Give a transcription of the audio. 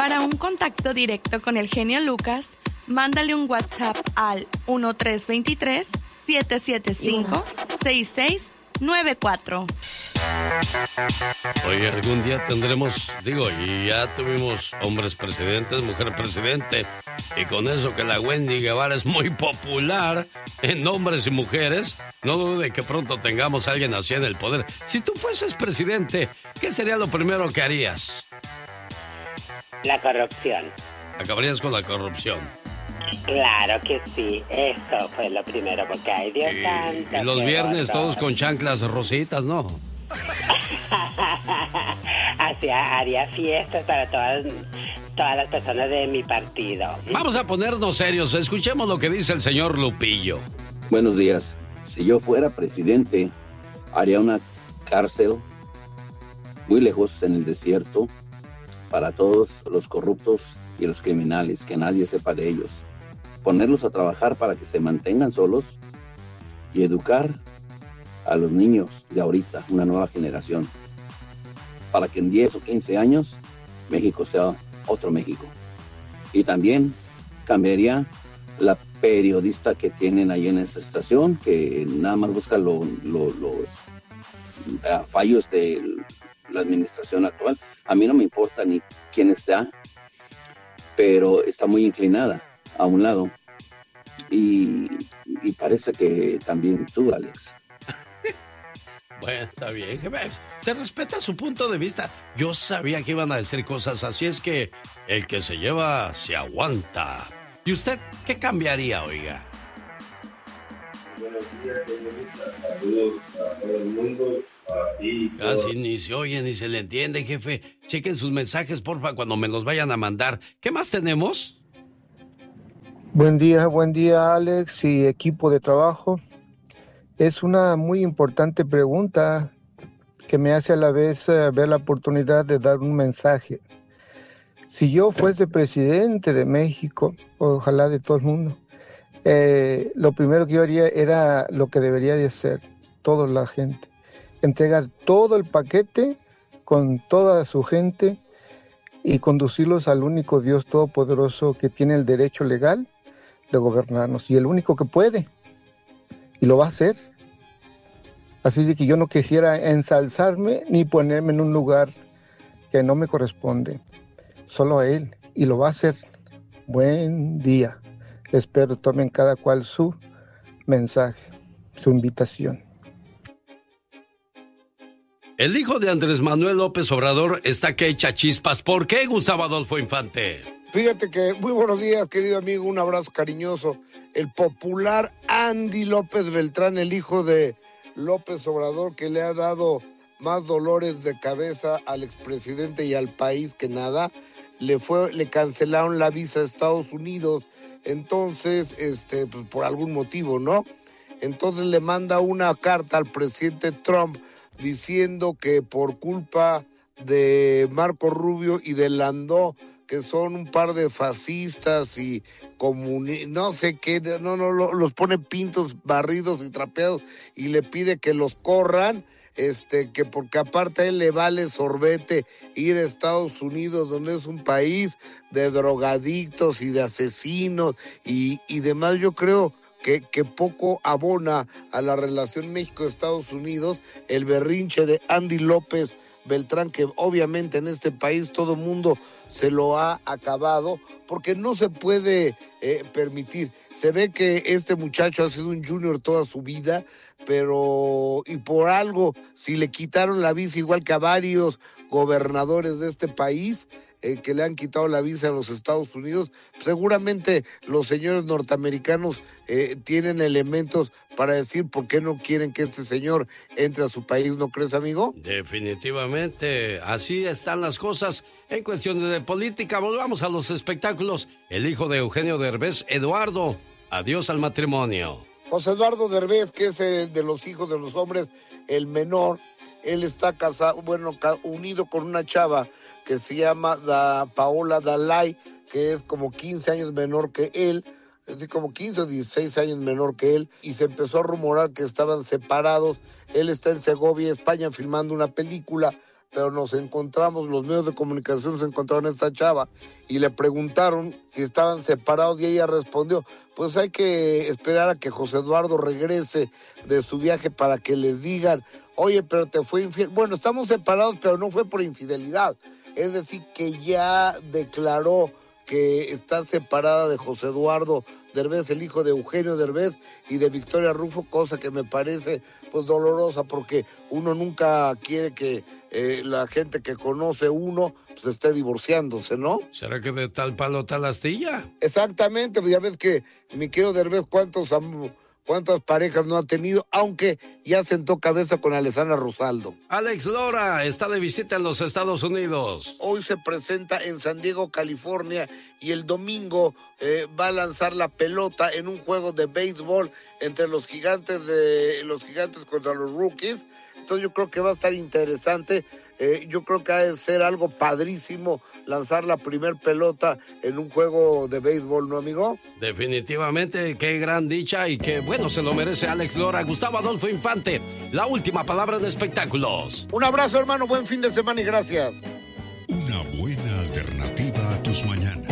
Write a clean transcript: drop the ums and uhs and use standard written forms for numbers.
Para un contacto directo con el genio Lucas, mándale un WhatsApp al 1323-775-6694. Oye, algún día tendremos, y ya tuvimos hombres presidentes, mujer presidente, y con eso que la Wendy Guevara es muy popular en hombres y mujeres, no dude que pronto tengamos a alguien así en el poder. Si tú fueses presidente, ¿qué sería lo primero que harías? La corrupción. ¿Acabarías con la corrupción? Claro que sí, eso fue lo primero, porque ay, Dios santo. Y los viernes todos con chanclas rositas, ¿no? Haría fiestas para todas las personas de mi partido. Vamos a ponernos serios, escuchemos lo que dice el señor Lupillo. Buenos días. Si yo fuera presidente, haría una cárcel muy lejos en el desierto para todos los corruptos y los criminales, que nadie sepa de ellos. Ponerlos a trabajar para que se mantengan solos y educar a los niños de ahorita, una nueva generación, para que en 10 o 15 años México sea otro México. Y también cambiaría la periodista que tienen ahí en esa estación, que nada más busca los fallos de la administración actual. A mí no me importa ni quién está, pero está muy inclinada a un lado. Y parece que también tú, Alex. Bueno, está bien, jefe. Se respeta su punto de vista. Yo sabía que iban a decir cosas así, es que el que se lleva se aguanta. ¿Y usted qué cambiaría, oiga? Buenos días, señorita. Saludos a todo el mundo. Casi ni se oye ni se le entiende, jefe. Chequen sus mensajes, porfa, cuando me los vayan a mandar. ¿Qué más tenemos? Buen día, Alex y equipo de trabajo. Es una muy importante pregunta que me hace a la vez ver la oportunidad de dar un mensaje. Si yo fuese presidente de México, ojalá de todo el mundo, lo primero que yo haría era lo que debería de hacer toda la gente. Entregar todo el paquete con toda su gente y conducirlos al único Dios todopoderoso que tiene el derecho legal de gobernarnos y el único que puede, y lo va a hacer. Así de que yo no quisiera ensalzarme ni ponerme en un lugar que no me corresponde, solo a Él, y lo va a hacer. Buen día. Espero tomen cada cual su mensaje, su invitación. El hijo de Andrés Manuel López Obrador está que echa chispas. ¿Por qué, Gustavo Adolfo Infante? Fíjate que, muy buenos días, querido amigo, un abrazo cariñoso. El popular Andy López Beltrán, el hijo de López Obrador, que le ha dado más dolores de cabeza al expresidente y al país que nada, le cancelaron la visa a Estados Unidos, entonces, pues por algún motivo, ¿no? Entonces le manda una carta al presidente Trump diciendo que por culpa de Marco Rubio y de Landó, que son un par de fascistas y no sé qué, los pone pintos, barridos y trapeados, y le pide que los corran, que porque aparte a él le vale sorbete ir a Estados Unidos, donde es un país de drogadictos y de asesinos y demás. Yo creo que poco abona a la relación México-Estados Unidos el berrinche de Andy López Beltrán, que obviamente en este país todo mundo se lo ha acabado, porque no se puede permitir. Se ve que este muchacho ha sido un junior toda su vida, pero y por algo, si le quitaron la visa igual que a varios gobernadores de este país, que le han quitado la visa a los Estados Unidos, seguramente los señores norteamericanos tienen elementos para decir por qué no quieren que este señor entre a su país, ¿no crees, amigo? Definitivamente, así están las cosas en cuestiones de política. Volvamos a los espectáculos. El hijo de Eugenio Derbez, Eduardo, adiós al matrimonio. José Eduardo Derbez, que es de los hijos de los hombres, el menor, él está casado, unido con una chava que se llama Paola Dalai, que es como 15 años menor que él, es decir, como 15 o 16 años menor que él, y se empezó a rumorar que estaban separados. Él está en Segovia, España, filmando una película, pero nos encontramos, los medios de comunicación se encontraron a esta chava y le preguntaron si estaban separados y ella respondió, pues hay que esperar a que José Eduardo regrese de su viaje para que les digan, oye, pero te fue infiel. Bueno, estamos separados, pero no fue por infidelidad. Es decir, que ya declaró que está separada de José Eduardo Derbez, el hijo de Eugenio Derbez y de Victoria Rufo, cosa que me parece pues dolorosa, porque uno nunca quiere que la gente que conoce uno pues esté divorciándose, ¿no? ¿Será que de tal palo tal astilla? Exactamente, pues ya ves que mi querido Derbez cuántas parejas no ha tenido, aunque ya sentó cabeza con Alessandra Rosaldo. Alex Lora está de visita en los Estados Unidos. Hoy se presenta en San Diego, California, y el domingo va a lanzar la pelota en un juego de béisbol entre los gigantes contra los Rockies. Entonces yo creo que va a estar interesante. Yo creo que ha de ser algo padrísimo lanzar la primer pelota en un juego de béisbol, ¿no, amigo? Definitivamente, qué gran dicha y qué bueno se lo merece Alex Lora. Gustavo Adolfo Infante, la última palabra de espectáculos. Un abrazo, hermano, buen fin de semana y gracias. Una buena alternativa a tus mañanas.